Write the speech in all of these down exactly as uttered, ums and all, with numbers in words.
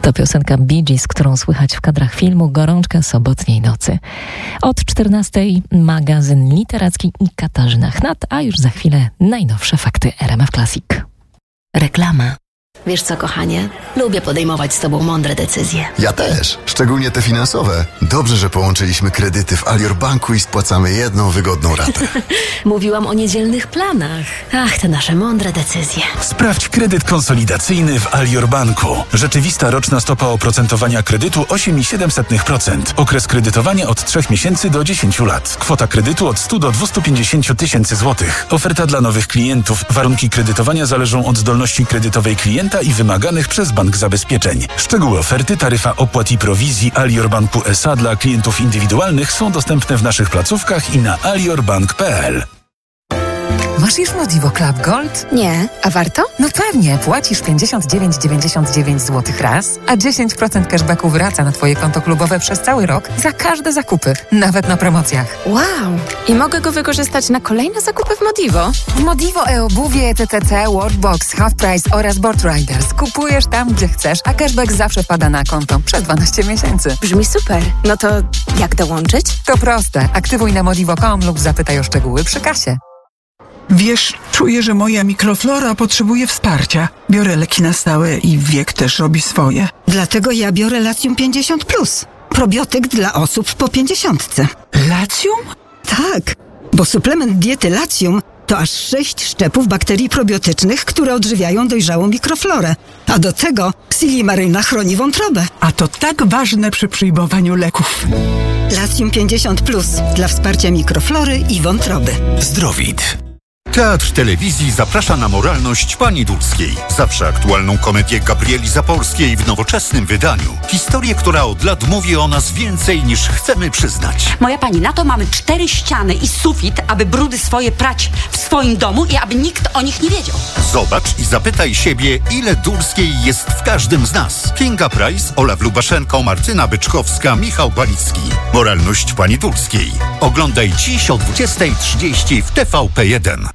To piosenka Bee Gees, którą słychać w kadrach filmu Gorączka sobotniej nocy. Od czternastej magazyn literacki i Katarzyna Chnat, a już za chwilę najnowsze fakty R M F Classic. Reklama. Wiesz co, kochanie? Lubię podejmować z tobą mądre decyzje. Ja też, szczególnie te finansowe. Dobrze, że połączyliśmy kredyty w Alior Banku i spłacamy jedną wygodną ratę. Mówiłam o niedzielnych planach. Ach, te nasze mądre decyzje. Sprawdź kredyt konsolidacyjny w Alior Banku. Rzeczywista roczna stopa oprocentowania kredytu osiem przecinek siedem procent. Okres kredytowania od trzech miesięcy do dziesięciu lat. Kwota kredytu od stu do dwustu pięćdziesięciu tysięcy złotych. Oferta dla nowych klientów. Warunki kredytowania zależą od zdolności kredytowej klienta i wymaganych przez bank zabezpieczeń. Szczegóły oferty, taryfa opłat i prowizji Alior Banku S A dla klientów indywidualnych są dostępne w naszych placówkach i na aliorbank kropka p l. Masz już Modivo Club Gold? Nie. A warto? No pewnie. Płacisz pięćdziesiąt dziewięć dziewięćdziesiąt dziewięć złotych raz, a dziesięć procent cashbacku wraca na twoje konto klubowe przez cały rok za każde zakupy, nawet na promocjach. Wow! I mogę go wykorzystać na kolejne zakupy w Modivo? W Modivo e-obuwie, T T C, Worldbox, Half Price oraz Board Riders. Kupujesz tam, gdzie chcesz, a cashback zawsze pada na konto przez dwanaście miesięcy. Brzmi super. No to jak dołączyć? To proste. Aktywuj na modivo kropka com lub zapytaj o szczegóły przy kasie. Wiesz, czuję, że moja mikroflora potrzebuje wsparcia. Biorę leki na stałe i wiek też robi swoje. Dlatego ja biorę Latium pięćdziesiąt plus. Probiotyk dla osób po pięćdziesiątce. Latium? Tak, bo suplement diety Latium to aż sześć szczepów bakterii probiotycznych, które odżywiają dojrzałą mikroflorę. A do tego Silimaryna chroni wątrobę. A to tak ważne przy przyjmowaniu leków. Latium pięćdziesiąt plus dla wsparcia mikroflory i wątroby. Zdrowit. Teatr Telewizji zaprasza na Moralność Pani Dulskiej. Zawsze aktualną komedię Gabrieli Zaporskiej w nowoczesnym wydaniu. Historię, która od lat mówi o nas więcej niż chcemy przyznać. Moja pani, na to mamy cztery ściany i sufit, aby brudy swoje prać w swoim domu i aby nikt o nich nie wiedział. Zobacz i zapytaj siebie, ile Dulskiej jest w każdym z nas. Kinga Price, Olaf Lubaszenko, Martyna Byczkowska, Michał Balicki. Moralność Pani Dulskiej. Oglądaj dziś o dwudziestej trzydzieści w T V P jeden.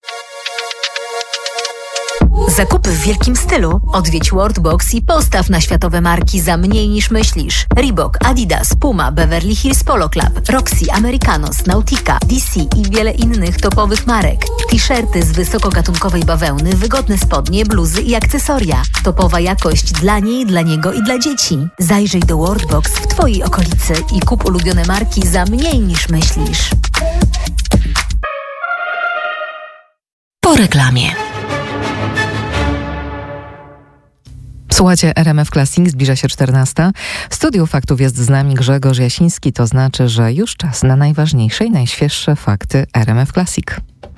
Zakupy w wielkim stylu. Odwiedź Worldbox i postaw na światowe marki za mniej niż myślisz. Reebok, Adidas, Puma, Beverly Hills Polo Club, Roxy, Americanos, Nautica, D C i wiele innych topowych marek. T-shirty z wysokogatunkowej bawełny, wygodne spodnie, bluzy i akcesoria. Topowa jakość dla niej, dla niego i dla dzieci. Zajrzyj do Worldbox w twojej okolicy i kup ulubione marki za mniej niż myślisz. Po reklamie. Słuchajcie, R M F Classic, zbliża się czternasta. W studiu faktów jest z nami Grzegorz Jasiński, to znaczy, że już czas na najważniejsze i najświeższe fakty R M F Classic.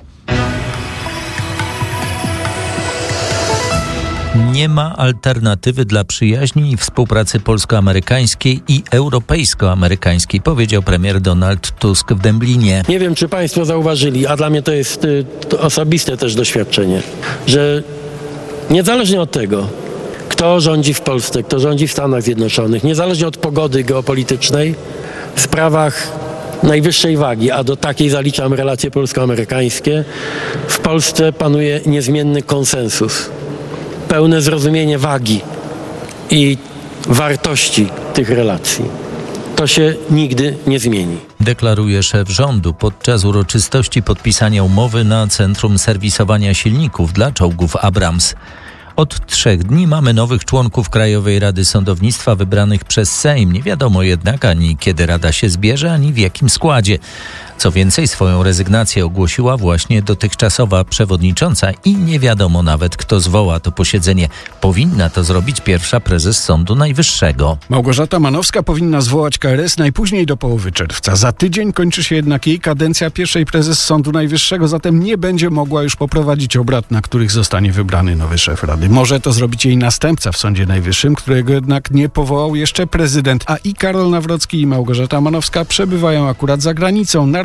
Nie ma alternatywy dla przyjaźni i współpracy polsko-amerykańskiej i europejsko-amerykańskiej, powiedział premier Donald Tusk w Dęblinie. Nie wiem, czy państwo zauważyli, a dla mnie to jest y, to osobiste też doświadczenie, że niezależnie od tego, kto rządzi w Polsce, kto rządzi w Stanach Zjednoczonych, niezależnie od pogody geopolitycznej, w sprawach najwyższej wagi, a do takiej zaliczam relacje polsko-amerykańskie, w Polsce panuje niezmienny konsensus, pełne zrozumienie wagi i wartości tych relacji. To się nigdy nie zmieni. Deklaruje szef rządu podczas uroczystości podpisania umowy na Centrum Serwisowania Silników dla czołgów Abrams. Od trzech dni mamy nowych członków Krajowej Rady Sądownictwa wybranych przez Sejm. Nie wiadomo jednak ani kiedy Rada się zbierze, ani w jakim składzie. Co więcej, swoją rezygnację ogłosiła właśnie dotychczasowa przewodnicząca i nie wiadomo nawet, kto zwoła to posiedzenie. Powinna to zrobić pierwsza prezes Sądu Najwyższego. Małgorzata Manowska powinna zwołać K R S najpóźniej do połowy czerwca. Za tydzień kończy się jednak jej kadencja pierwszej prezes Sądu Najwyższego, zatem nie będzie mogła już poprowadzić obrad, na których zostanie wybrany nowy szef Rady. Może to zrobić jej następca w Sądzie Najwyższym, którego jednak nie powołał jeszcze prezydent, a i Karol Nawrocki i Małgorzata Manowska przebywają akurat za granicą na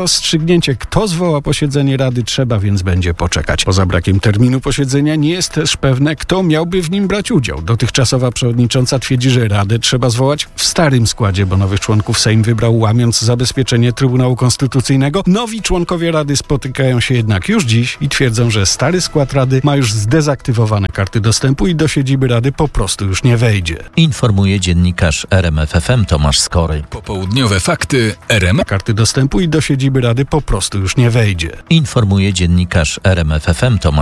rozstrzygnięcie, kto zwoła posiedzenie Rady, trzeba więc będzie poczekać. Poza brakiem terminu posiedzenia nie jest też pewne, kto miałby w nim brać udział. Dotychczasowa przewodnicząca twierdzi, że Radę trzeba zwołać w starym składzie, bo nowych członków Sejm wybrał łamiąc zabezpieczenie Trybunału Konstytucyjnego. Nowi członkowie Rady spotykają się jednak już dziś i twierdzą, że stary skład Rady ma już zdezaktywowane karty dostępu i do siedziby Rady po prostu już nie wejdzie. Informuje dziennikarz R M F F M Tomasz Skory. Popołudniowe fakty R M F. Karty dostępu i do siedziby Rady po prostu już nie wejdzie. Informuje dziennikarz R M F F M Tomasz